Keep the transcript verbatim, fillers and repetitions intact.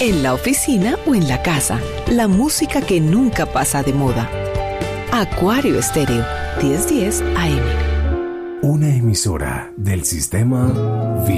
en la oficina o en la casa. La música que nunca pasa de moda. Acuario Estéreo, diez diez A M. Una emisora del sistema